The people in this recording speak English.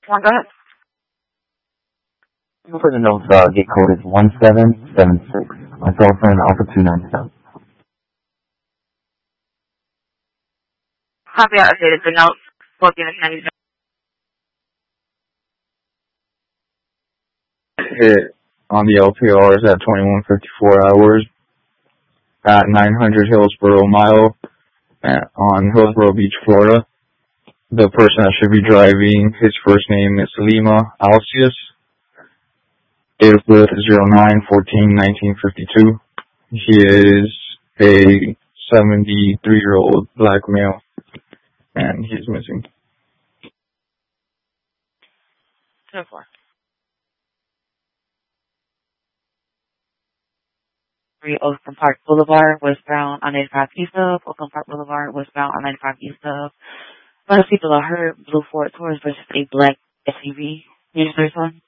Come on, go ahead. For the notes, gate code is 1776. My cell phone, Alpha 297. Copy, I updated the notes. Both units 90. Hit on the LPRs at 21:54 hours at 900 Hillsborough Mile on Hillsborough Beach, Florida. The person that should be driving, his first name is Lima Alcius. Date of birth is 09/14/1952. He is a 73-year-old black male, and he's missing. 204. 3 Oakland Park Boulevard, westbound on 95 east of. Oakland Park Boulevard, westbound on 95 east of. A lot of people are hurt. Blue Ford Taurus versus a black SUV. Here's this one.